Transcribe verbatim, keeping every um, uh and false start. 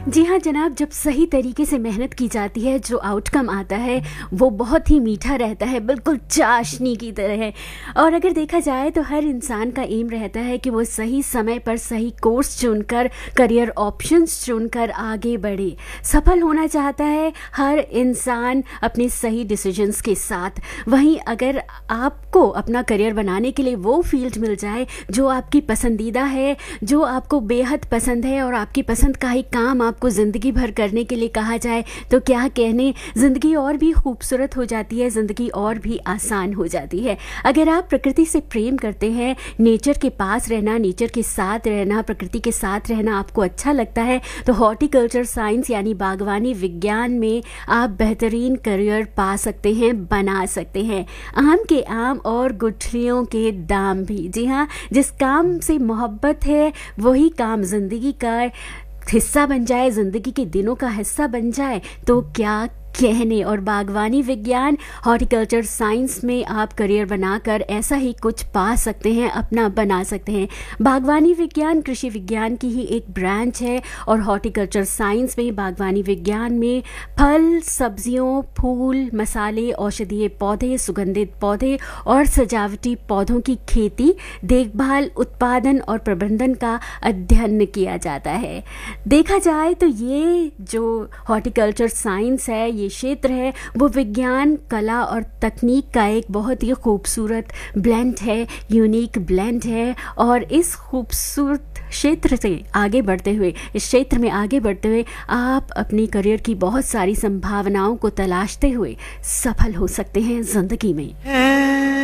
जी हाँ जनाब, जब सही तरीके से मेहनत की जाती है जो आउटकम आता है वो बहुत ही मीठा रहता है, बिल्कुल चाशनी की तरह है। और अगर देखा जाए तो हर इंसान का एम रहता है कि वो सही समय पर सही कोर्स चुनकर, करियर ऑप्शंस चुनकर आगे बढ़े। सफल होना चाहता है हर इंसान अपने सही डिसीजंस के साथ। वहीं अगर आपको अपना करियर बनाने के लिए वो फील्ड मिल जाए जो आपकी पसंदीदा है, जो आपको बेहद पसंद है और आपकी पसंद का ही काम आपको ज़िंदगी भर करने के लिए कहा जाए तो क्या कहने, ज़िंदगी और भी खूबसूरत हो जाती है, ज़िंदगी और भी आसान हो जाती है। अगर आप प्रकृति से प्रेम करते हैं, नेचर के पास रहना, नेचर के साथ रहना, प्रकृति के साथ रहना आपको अच्छा लगता है तो हॉर्टिकल्चर साइंस यानी बागवानी विज्ञान में आप बेहतरीन करियर पा सकते हैं, बना सकते हैं। आम के आम और गुठलियों के दाम भी। जी हाँ, जिस काम से मोहब्बत है वही काम ज़िंदगी का हिस्सा बन जाए, ज़िंदगी के दिनों का हिस्सा बन जाए तो क्या कहने। और बागवानी विज्ञान, हॉर्टिकल्चर साइंस में आप करियर बनाकर ऐसा ही कुछ पा सकते हैं, अपना बना सकते हैं। बागवानी विज्ञान कृषि विज्ञान की ही एक ब्रांच है और हॉर्टिकल्चर साइंस में, बागवानी विज्ञान में फल, सब्जियों, फूल, मसाले, औषधीय पौधे, सुगंधित पौधे और सजावटी पौधों की खेती, देखभाल, उत्पादन और प्रबंधन का अध्ययन किया जाता है। देखा जाए तो ये जो हॉर्टिकल्चर साइंस है, ये क्षेत्र है, वो विज्ञान, कला और तकनीक का एक बहुत ही खूबसूरत ब्लेंड है, यूनिक ब्लेंड है। और इस खूबसूरत क्षेत्र से आगे बढ़ते हुए, इस क्षेत्र में आगे बढ़ते हुए आप अपनी करियर की बहुत सारी संभावनाओं को तलाशते हुए सफल हो सकते हैं ज़िंदगी में।